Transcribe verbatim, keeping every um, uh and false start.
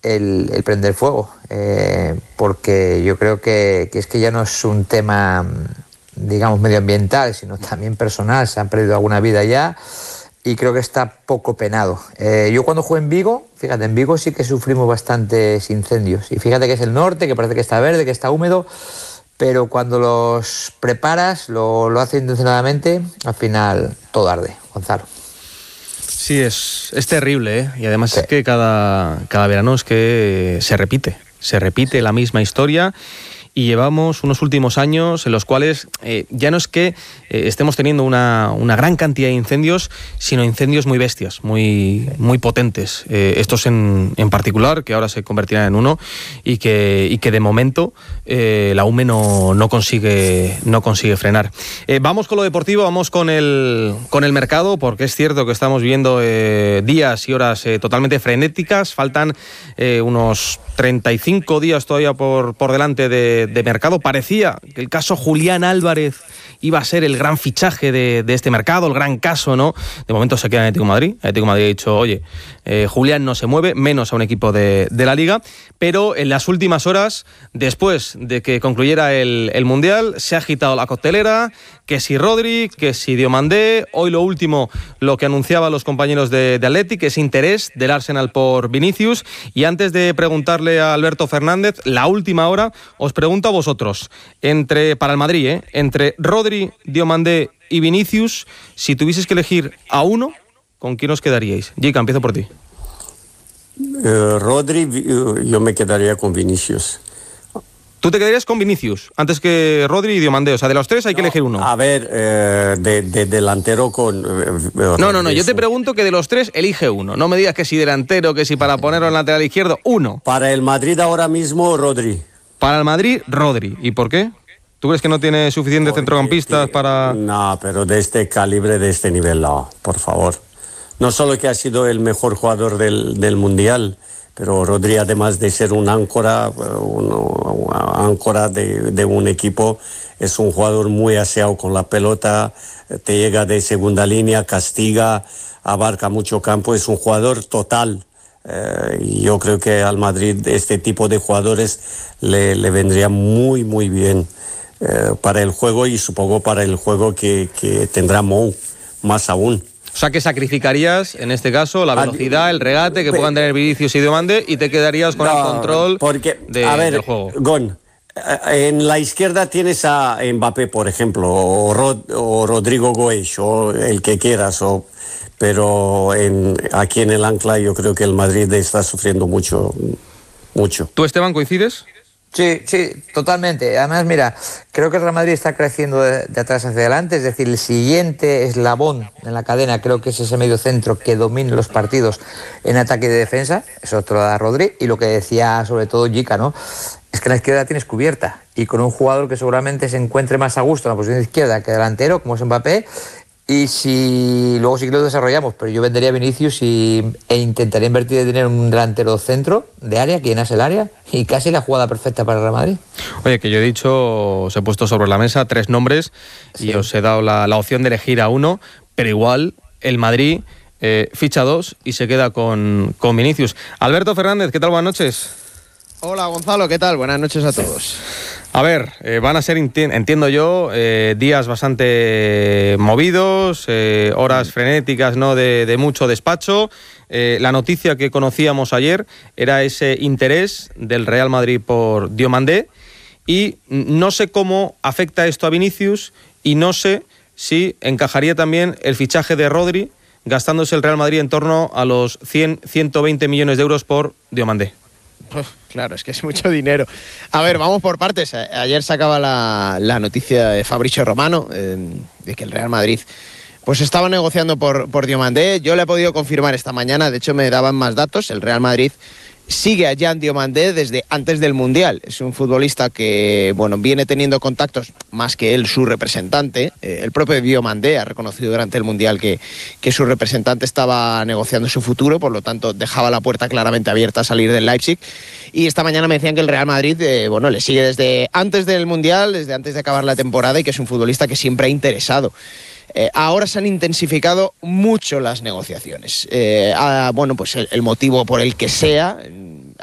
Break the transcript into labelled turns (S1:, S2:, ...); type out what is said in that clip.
S1: el, el prender fuego, eh, porque yo creo que, que es que ya no es un tema, digamos, medioambiental, sino también personal. Se han perdido alguna vida ya y creo que está poco penado. Eh, yo cuando jugué en Vigo, fíjate, en Vigo sí que sufrimos bastantes incendios, y fíjate que es el norte, que parece que está verde, que está húmedo, pero cuando los preparas, lo, lo haces intencionadamente, al final todo arde, Gonzalo.
S2: Sí, es, es terrible, ¿eh? Y además
S1: sí.
S2: es que cada, cada verano es que se repite, se repite la misma historia. Y llevamos unos últimos años en los cuales eh, ya no es que eh, estemos teniendo una, una gran cantidad de incendios, sino incendios muy bestias, muy, muy potentes. Eh, estos en, en particular, que ahora se convertirán en uno, y que, y que de momento eh, la U M E no, no, consigue, no consigue frenar. Eh, vamos con lo deportivo, vamos con el, con el mercado, porque es cierto que estamos viviendo eh, días y horas eh, totalmente frenéticas. Faltan eh, unos treinta y cinco días todavía por, por delante de, de mercado. Parecía que el caso Julián Álvarez iba a ser el gran fichaje de, de este mercado, el gran caso, ¿no? De momento se queda en Atlético de Madrid. El Atlético de Madrid ha dicho, oye, eh, Julián no se mueve, menos a un equipo de, de la Liga, pero en las últimas horas, después de que concluyera el, el Mundial, se ha agitado la coctelera, que si Rodri, que si Diomandé. Hoy lo último, lo que anunciaban los compañeros de, de Athletic, es interés del Arsenal por Vinicius. Y antes de preguntarle a Alberto Fernández, la última hora, os pregunto a vosotros, entre para el Madrid, ¿eh? entre Rodri, Diomandé y Vinicius, si tuvieseis que elegir a uno, ¿con quién os quedaríais? Jica, empiezo por ti.
S3: Uh, Rodri, uh, yo me quedaría con Vinicius.
S2: ¿Tú te quedarías con Vinicius antes que Rodri y Diomandé? O sea, de los tres hay que
S3: no,
S2: elegir uno.
S3: A ver, eh, de, de delantero con... Eh,
S2: no, no, no, yo te pregunto que de los tres elige uno. No me digas que si delantero, que si para ponerlo en lateral izquierdo, uno.
S3: Para el Madrid ahora mismo, Rodri.
S2: Para el Madrid, Rodri. ¿Y por qué? ¿Tú crees que no tiene suficientes Porque centrocampistas para...?
S3: No, pero de este calibre, de este nivel, no, por favor. No solo que ha sido el mejor jugador del, del Mundial, pero Rodri, además de ser un áncora, un, un áncora de, de un equipo, es un jugador muy aseado con la pelota, te llega de segunda línea, castiga, abarca mucho campo, es un jugador total. Eh, y yo creo que al Madrid este tipo de jugadores le, le vendría muy, muy bien eh, para el juego, y supongo para el juego que, que tendrá Mou, más aún.
S2: O sea, que sacrificarías, en este caso, la velocidad, el regate que puedan tener Vinicius y Diomandé, y te quedarías con no, el control
S3: porque,
S2: de,
S3: a ver,
S2: del juego.
S3: Gon, en la izquierda tienes a Mbappé, por ejemplo, o, Rod, o Rodrigo Goes, o el que quieras, o, pero en, aquí en el ancla yo creo que el Madrid está sufriendo mucho, mucho.
S2: ¿Tú, Esteban, coincides?
S1: Sí, sí, totalmente. Además, mira, creo que el Real Madrid está creciendo de, de atrás hacia adelante, es decir, el siguiente eslabón en la cadena creo que es ese medio centro que domine los partidos en ataque y de defensa, eso te lo da Rodri, y lo que decía sobre todo Jica, ¿no? Es que la izquierda tienes cubierta, y con un jugador que seguramente se encuentre más a gusto en la posición de izquierda que delantero, como es Mbappé. Y si luego sí que lo desarrollamos, pero yo vendería a Vinicius y, e intentaría invertir de tener un delantero centro de área, que llenase el área, y casi la jugada perfecta para el Real Madrid.
S2: Oye, que yo he dicho, os he puesto sobre la mesa tres nombres, sí, y os he dado la, la opción de elegir a uno, pero igual el Madrid eh, ficha dos y se queda con, con Vinicius. Alberto Fernández, ¿qué tal? Buenas noches.
S4: Hola Gonzalo, ¿qué tal? Buenas noches a todos.
S2: A ver, eh, van a ser, entiendo yo, eh, días bastante movidos, eh, horas frenéticas, ¿no? de, de mucho despacho. Eh, la noticia que conocíamos ayer era ese interés del Real Madrid por Diomandé, y no sé cómo afecta esto a Vinicius, y no sé si encajaría también el fichaje de Rodri, gastándose el Real Madrid en torno a los cien a ciento veinte millones de euros por Diomandé.
S4: Uf, claro, es que es mucho dinero. A ver, vamos por partes. Ayer sacaba la, la noticia de Fabrizio Romano eh, de que el Real Madrid pues estaba negociando por, por Diomandé. Yo le he podido confirmar esta mañana, de hecho me daban más datos. El Real Madrid sigue a Jan Diomandé desde antes del Mundial. Es un futbolista que, bueno, viene teniendo contactos, más que él, su representante. Eh, el propio Diomandé ha reconocido durante el Mundial que, que su representante estaba negociando su futuro, por lo tanto dejaba la puerta claramente abierta a salir del Leipzig. Y esta mañana me decían que el Real Madrid, eh, bueno, le sigue desde antes del Mundial, desde antes de acabar la temporada, y que es un futbolista que siempre ha interesado. Eh, ahora se han intensificado mucho las negociaciones. Eh, ah, bueno, pues el, el motivo por el que sea,